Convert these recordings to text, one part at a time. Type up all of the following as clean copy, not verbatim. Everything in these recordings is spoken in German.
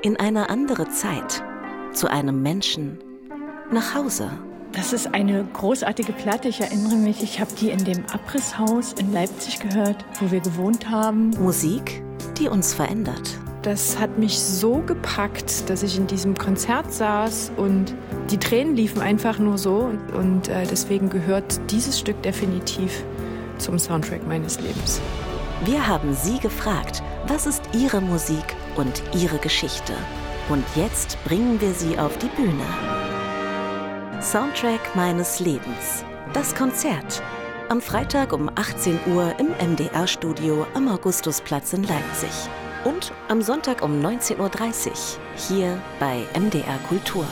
In eine andere Zeit, zu einem Menschen, nach Hause. Das ist eine großartige Platte. Ich erinnere mich, ich habe die in dem Abrisshaus in Leipzig gehört, wo wir gewohnt haben. Musik, die uns verändert. Das hat mich so gepackt, dass ich in diesem Konzert saß und die Tränen liefen einfach nur so. Und deswegen gehört dieses Stück definitiv zum Soundtrack meines Lebens. Wir haben Sie gefragt, was ist Ihre Musik und Ihre Geschichte? Und jetzt bringen wir Sie auf die Bühne. Soundtrack meines Lebens. Das Konzert. Am Freitag um 18 Uhr im MDR-Studio am Augustusplatz in Leipzig. Und am Sonntag um 19.30 Uhr hier bei MDR Kultur.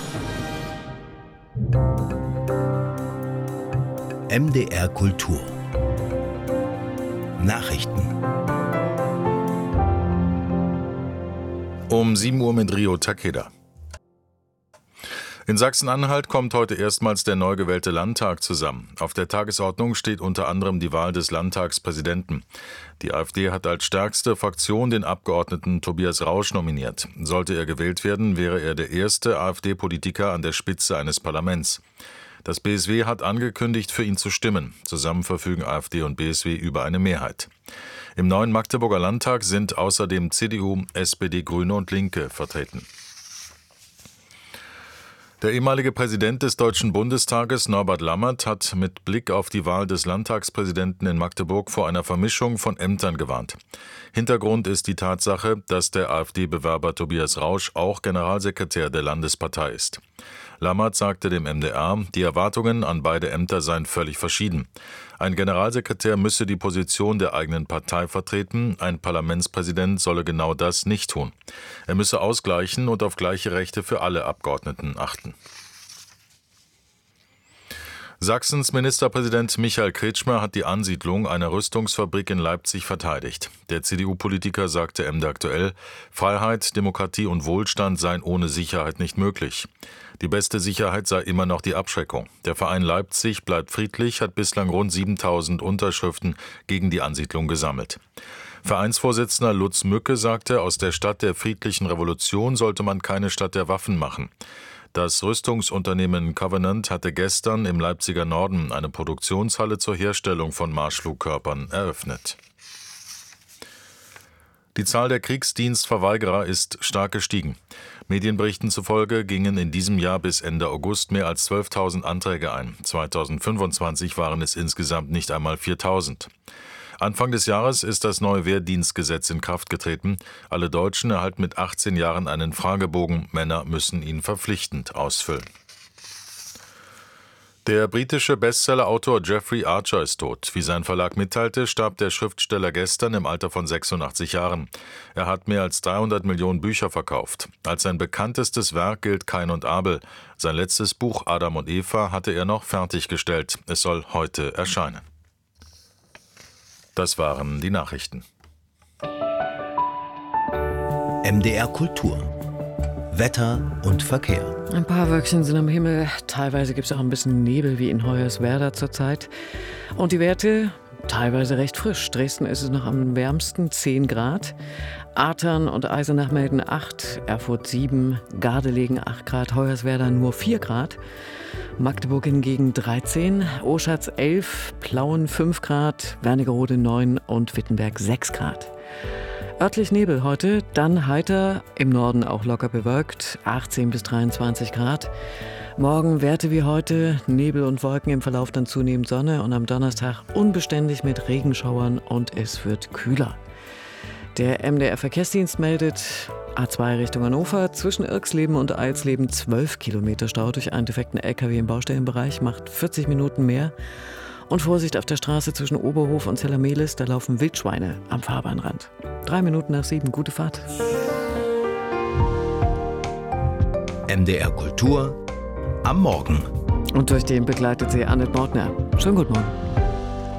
MDR Kultur. Nachrichten. Um 7 Uhr mit Rio Takeda. In Sachsen-Anhalt kommt heute erstmals der neu gewählte Landtag zusammen. Auf der Tagesordnung steht unter anderem die Wahl des Landtagspräsidenten. Die AfD hat als stärkste Fraktion den Abgeordneten Tobias Rausch nominiert. Sollte er gewählt werden, wäre er der erste AfD-Politiker an der Spitze eines Parlaments. Das BSW hat angekündigt, für ihn zu stimmen. Zusammen verfügen AfD und BSW über eine Mehrheit. Im neuen Magdeburger Landtag sind außerdem CDU, SPD, Grüne und Linke vertreten. Der ehemalige Präsident des Deutschen Bundestages, Norbert Lammert, hat mit Blick auf die Wahl des Landtagspräsidenten in Magdeburg vor einer Vermischung von Ämtern gewarnt. Hintergrund ist die Tatsache, dass der AfD-Bewerber Tobias Rausch auch Generalsekretär der Landespartei ist. Lammert sagte dem MDR, die Erwartungen an beide Ämter seien völlig verschieden. Ein Generalsekretär müsse die Position der eigenen Partei vertreten, ein Parlamentspräsident solle genau das nicht tun. Er müsse ausgleichen und auf gleiche Rechte für alle Abgeordneten achten. Sachsens Ministerpräsident Michael Kretschmer hat die Ansiedlung einer Rüstungsfabrik in Leipzig verteidigt. Der CDU-Politiker sagte MD aktuell, Freiheit, Demokratie und Wohlstand seien ohne Sicherheit nicht möglich. Die beste Sicherheit sei immer noch die Abschreckung. Der Verein Leipzig bleibt friedlich, hat bislang rund 7.000 Unterschriften gegen die Ansiedlung gesammelt. Vereinsvorsitzender Lutz Mücke sagte, aus der Stadt der friedlichen Revolution sollte man keine Stadt der Waffen machen. Das Rüstungsunternehmen Covenant hatte gestern im Leipziger Norden eine Produktionshalle zur Herstellung von Marschflugkörpern eröffnet. Die Zahl der Kriegsdienstverweigerer ist stark gestiegen. Medienberichten zufolge gingen in diesem Jahr bis Ende August mehr als 12.000 Anträge ein. 2025 waren es insgesamt nicht einmal 4.000. Anfang des Jahres ist das neue Wehrdienstgesetz in Kraft getreten. Alle Deutschen erhalten mit 18 Jahren einen Fragebogen. Männer müssen ihn verpflichtend ausfüllen. Der britische Bestsellerautor Jeffrey Archer ist tot. Wie sein Verlag mitteilte, starb der Schriftsteller gestern im Alter von 86 Jahren. Er hat mehr als 300 Millionen Bücher verkauft. Als sein bekanntestes Werk gilt Kain und Abel. Sein letztes Buch Adam und Eva hatte er noch fertiggestellt. Es soll heute erscheinen. Das waren die Nachrichten. MDR Kultur. Wetter und Verkehr. Ein paar Wölkchen sind am Himmel. Teilweise gibt es auch ein bisschen Nebel wie in Hoyerswerda zurzeit. Und die Werte teilweise recht frisch. Dresden ist es noch am wärmsten, 10 Grad. Athern und Eisenach melden 8, Erfurt 7, Gardelegen 8 Grad, Hoyerswerda nur 4 Grad. Magdeburg hingegen 13, Oschatz 11, Plauen 5 Grad, Wernigerode 9 und Wittenberg 6 Grad. Örtlich Nebel heute, dann heiter, im Norden auch locker bewölkt, 18 bis 23 Grad. Morgen Werte wie heute, Nebel und Wolken, im Verlauf dann zunehmend Sonne und am Donnerstag unbeständig mit Regenschauern und es wird kühler. Der MDR-Verkehrsdienst meldet A2 Richtung Hannover, zwischen Irxleben und Eilsleben 12 Kilometer Stau durch einen defekten LKW im Baustellenbereich, macht 40 Minuten mehr. Und Vorsicht auf der Straße zwischen Oberhof und Zellermelis, da laufen Wildschweine am Fahrbahnrand. 3 Minuten nach 7, gute Fahrt. MDR Kultur am Morgen. Und durch den begleitet sie Annette Mortner. Schönen guten Morgen.